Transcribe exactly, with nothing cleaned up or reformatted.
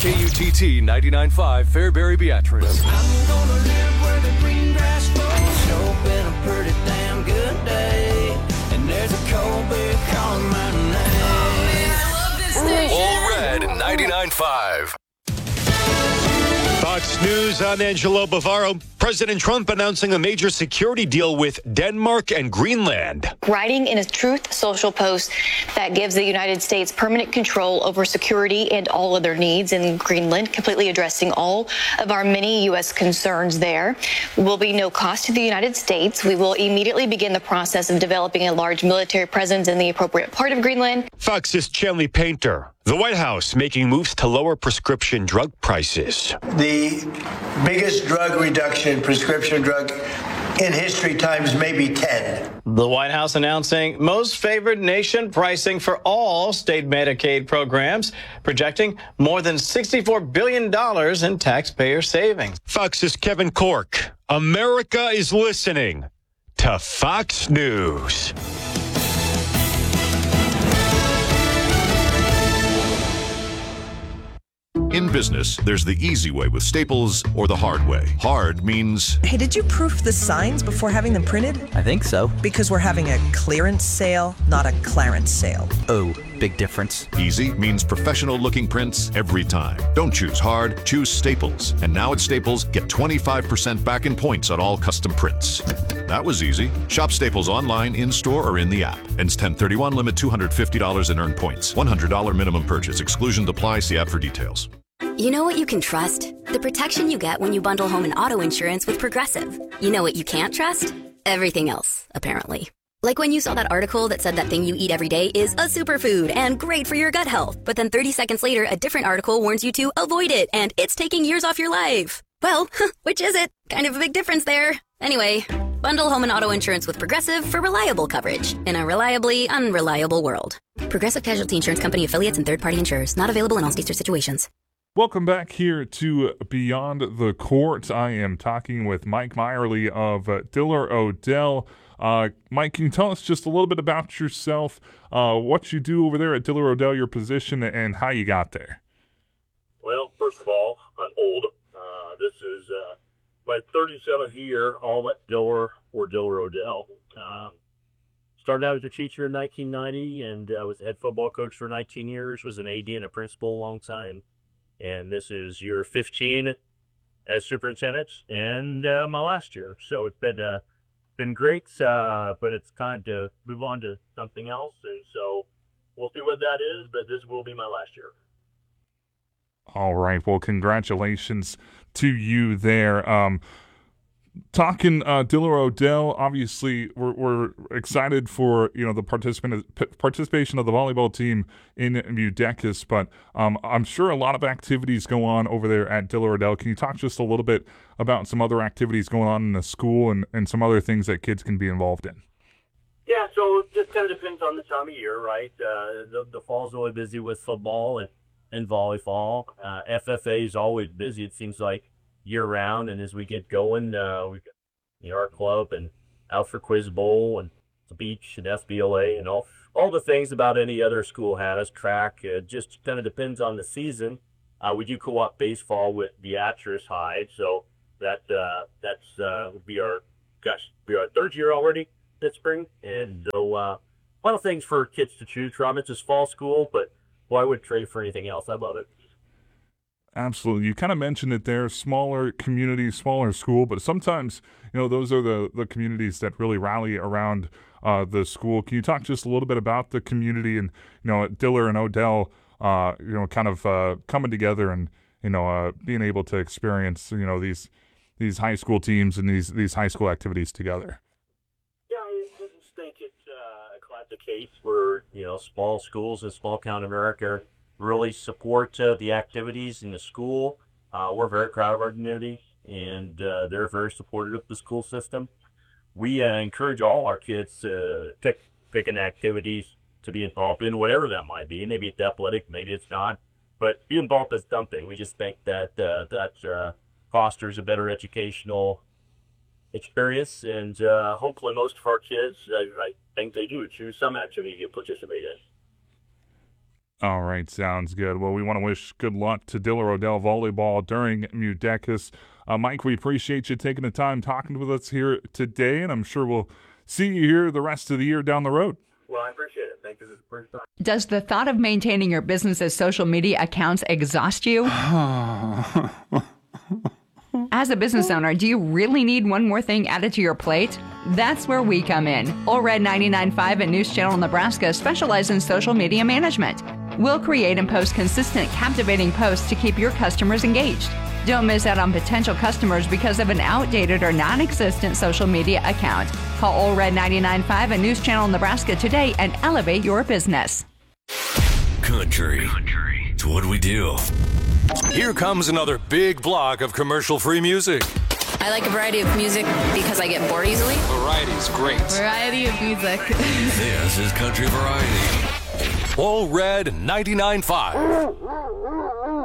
K U T T ninety-nine point five Fairbury Beatrice. I'm gonna live where the green grass grows. It's been a pretty damn good day, and there's a cold beer calling my name. Oh, man, I love this station. All Red ninety-nine point five. Fox News, I'm Angelo Bavaro. President Trump announcing a major security deal with Denmark and Greenland. Writing in a Truth Social post that gives the United States permanent control over security and all other needs in Greenland, completely addressing all of our many U S concerns there. Will be no cost to the United States. We will immediately begin the process of developing a large military presence in the appropriate part of Greenland. Fox's Chanley Painter. The White House making moves to lower prescription drug prices. The biggest drug reduction, prescription drug in history times maybe ten. The White House announcing most favored nation pricing for all state Medicaid programs, projecting more than sixty-four billion dollars in taxpayer savings. Fox's Kevin Corke. America is listening to Fox News. In business, there's the easy way with Staples or the hard way. Hard means... Hey, did you proof the signs before having them printed? I think so. Because we're having a clearance sale, not a Clarence sale. Oh, big difference. Easy means professional-looking prints every time. Don't choose hard, choose Staples. And now at Staples, get twenty-five percent back in points on all custom prints. That was easy. Shop Staples online, in-store, or in the app. Ends ten thirty-one, limit two hundred fifty dollars in earned points. one hundred dollars minimum purchase. Exclusions apply. See app for details. You know what you can trust? The protection you get when you bundle home and auto insurance with Progressive. You know what you can't trust? Everything else, apparently. Like when you saw that article that said that thing you eat every day is a superfood and great for your gut health, but then thirty seconds later, a different article warns you to avoid it and it's taking years off your life. Well, which is it? Kind of a big difference there. Anyway, bundle home and auto insurance with Progressive for reliable coverage in a reliably unreliable world. Progressive Casualty Insurance Company affiliates and third-party insurers. Not available in all states or situations. Welcome back here to Beyond the Court. I am talking with Mike Meyerly of uh, Diller Odell. Uh, Mike, can you tell us just a little bit about yourself, uh, what you do over there at Diller Odell, your position, and how you got there? Well, first of all, I'm old. Uh, this is uh, my thirty-seventh year, all at Diller or Diller Odell. Um, started out as a teacher in nineteen ninety, and I was a head football coach for nineteen years, was an A D and a principal a long time. And this is year fifteen as superintendent, and uh, my last year. So it's been uh, been great, uh, but it's time to move on to something else. And so we'll see what that is, but this will be my last year. All right. Well, congratulations to you there. Um, talking uh, Diller Odell, obviously we're, we're excited for you know the participant p- participation of the volleyball team in Mudecas, but um, I'm sure a lot of activities go on over there at Diller Odell. Can you talk just a little bit about some other activities going on in the school and, and some other things that kids can be involved in? Yeah, so it just kind of depends on the time of year, right? Uh, the, the fall's really busy with football and, and volleyball. Uh, F F A is always busy, it seems like, year-round, and as we get going, uh, we've got you know, our club and out for Quiz Bowl and the beach and F B L A and all all the things about any other school has, track. It uh, just kind of depends on the season. Uh, we do co-op baseball with Beatrice High, so that uh, that's uh, would be our gosh, be our third year already this spring, and so uh, a lot of things for kids to choose from. It's just fall school, but well, I wouldn't trade for anything else. I love it. Absolutely. You kind of mentioned that they're smaller community, smaller school, but sometimes, you know, those are the, the communities that really rally around uh, the school. Can you talk just a little bit about the community and, you know, Diller and Odell, uh, you know, kind of uh, coming together and, you know, uh, being able to experience, you know, these these high school teams and these, these high school activities together? Yeah, I just think it's uh, a classic case where, you know, small schools in small town America really support uh, the activities in the school. Uh, we're very proud of our community, and uh, they're very supportive of the school system. We uh, encourage all our kids to pick pick an activities to be involved in, whatever that might be. Maybe it's athletic, maybe it's not, but be involved in something. We just think that uh, that uh, fosters a better educational experience, and uh, hopefully most of our kids, I, I think they do choose some activity to participate in. All right, sounds good. Well, we want to wish good luck to Diller Odell Volleyball during Mudecas. Uh, Mike, we appreciate you taking the time talking with us here today, and I'm sure we'll see you here the rest of the year down the road. Well, I appreciate it. Thank you for the first time. Does the thought of maintaining your business's social media accounts exhaust you? As a business owner, do you really need one more thing added to your plate? That's where we come in. Ole Red ninety-nine point five and News Channel Nebraska specialize in social media management. We'll create and post consistent, captivating posts to keep your customers engaged. Don't miss out on potential customers because of an outdated or non-existent social media account. Call Ole Red ninety-nine point five and News Channel Nebraska today and elevate your business. Country. Country. It's what we do. Here comes another big block of commercial-free music. I like a variety of music because I get bored easily. Variety's great. Variety of music. This is Country Variety. Ole Red ninety-nine point five.